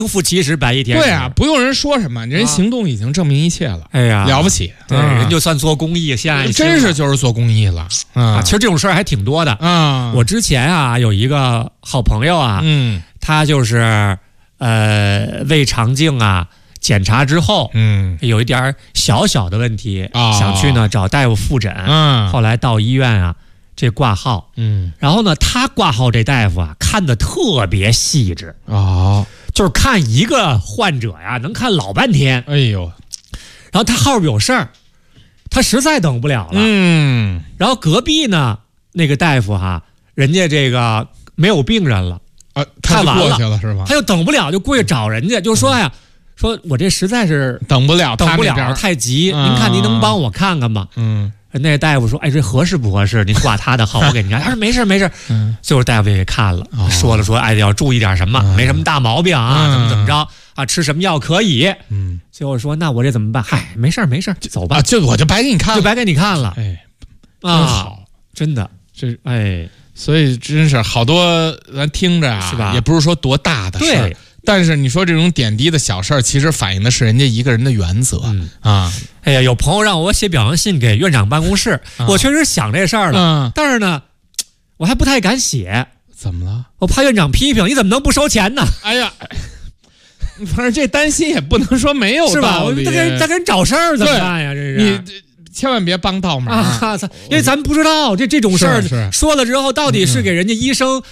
负其实白衣天使。 对啊，不用人说什么，人行动已经证明一切了。 哎呀， 了不起！ 对，人就算做公益，献爱心， 真是就是做公益了啊！其实这种事儿还挺多的啊。 我之前啊有一个好朋友啊，他就是胃肠镜啊检查之后，有一点小小的问题，想去呢找大夫复诊，后来到医院啊。这挂号，然后呢，他挂号这大夫啊，看得特别细致就是看一个患者呀，能看老半天。 哎呦， 然后他号有事儿，他实在等不了了。然后隔壁呢那个大夫哈，人家这个没有病人了看完了是吧？ 他就等不了，就过去找人家，就说呀，说我这实在是等不了， 太急，您看您能帮我看看吗？那大夫说：“哎，这合适不合适？您挂他的号，我给您看。”他说：“没事没事。”最后大夫也给看了，说了说：“哎，要注意点什么，没什么大毛病啊，怎么着啊？吃什么药可以？”最后说：“那我这怎么办？嗨，没事没事，走吧。” 我就白给你看了， 就白给你看了。 哎，真好， 真的，这哎， 所以真是好多咱听着啊， 是吧？ 也不是说多大的事儿。但是你说这种点滴的小事儿，其实反映的是人家一个人的原则啊。 哎呀，有朋友让我写表扬信给院长办公室，我确实想这事儿了，但是呢，我还不太敢写。 怎么了？ 我怕院长批评，你怎么能不收钱呢？ 哎呀，反正这担心也不能说没有道理， 是吧？他给人找事儿怎么办呀？这是你千万别帮倒忙因为咱不知道这种事儿说了之后，到底是给人家医生